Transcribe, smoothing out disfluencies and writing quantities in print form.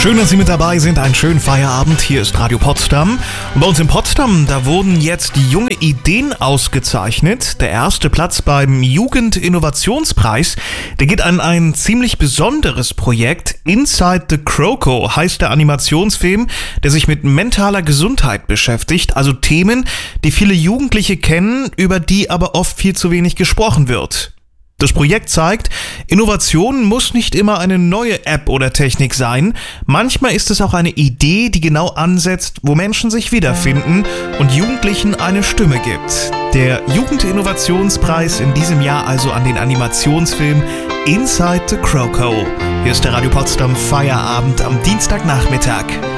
Schön, dass Sie mit dabei sind. Einen schönen Feierabend. Hier ist Radio Potsdam. Und bei uns in Potsdam, da wurden jetzt die junge Ideen ausgezeichnet. Der erste Platz beim Jugendinnovationspreis, der geht an ein ziemlich besonderes Projekt. Inside the Croco heißt der Animationsfilm, der sich mit mentaler Gesundheit beschäftigt. Also Themen, die viele Jugendliche kennen, über die aber oft viel zu wenig gesprochen wird. Das Projekt zeigt, Innovation muss nicht immer eine neue App oder Technik sein. Manchmal ist es auch eine Idee, die genau ansetzt, wo Menschen sich wiederfinden und Jugendlichen eine Stimme gibt. Der Jugendinnovationspreis in diesem Jahr also an den Animationsfilm Inside the Croco. Hier ist der Radio Potsdam Feierabend am Dienstagnachmittag.